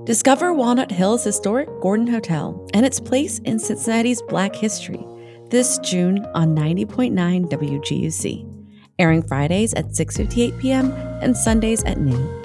Discover Walnut Hill's historic Gordon Hotel and its place in Cincinnati's Black history this June on 90.9 WGUC, airing Fridays at 6:58 p.m. and Sundays at noon.